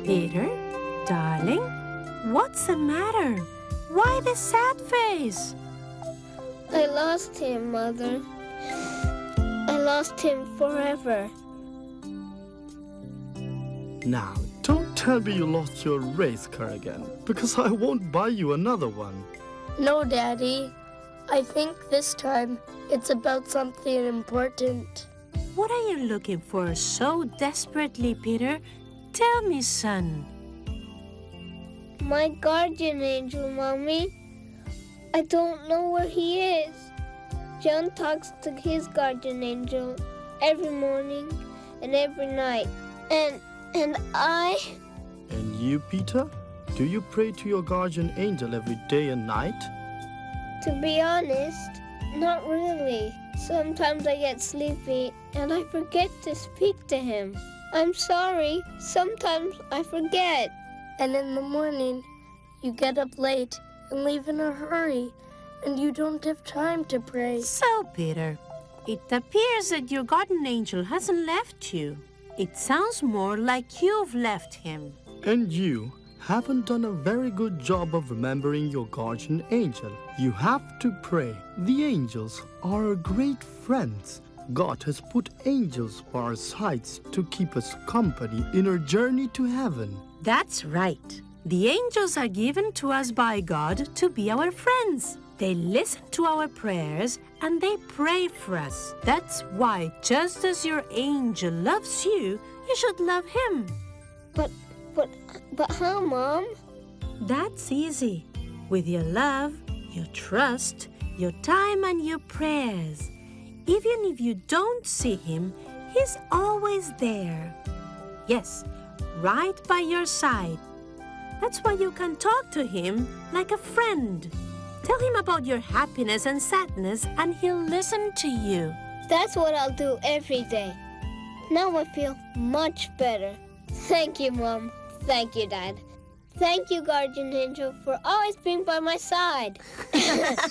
Peter, darling, what's the matter? Why the sad face? I lost him, Mother. I lost him forever. Now, don't tell me you lost your race car again, because I won't buy you another one. No, Daddy. I think this time it's about something important. What are you looking for so desperately, Peter? Tell me, son. My guardian angel, Mommy. I don't know where he is. John talks to his guardian angel every morning and every night. And I... And you, Peter? Do you pray to your guardian angel every day and night? To be honest, not really. Sometimes I get sleepy and I forget to speak to him. I'm sorry. Sometimes I forget. And in the morning, you get up late and leave in a hurry, and you don't have time to pray. So, Peter, it appears that your guardian angel hasn't left you. It sounds more like you've left him. And you haven't done a very good job of remembering your guardian angel. You have to pray. The angels are our great friends. God has put angels by our sides to keep us company in our journey to heaven. That's right. The angels are given to us by God to be our friends. They listen to our prayers and they pray for us. That's why, just as your angel loves you, you should love him. But how, Mom? That's easy. With your love, your trust, your time, and your prayers. Even if you don't see him, he's always there. Yes, right by your side. That's why you can talk to him like a friend. Tell him about your happiness and sadness, and he'll listen to you. That's what I'll do every day. Now I feel much better. Thank you, Mom. Thank you, Dad. Thank you, Guardian Angel, for always being by my side.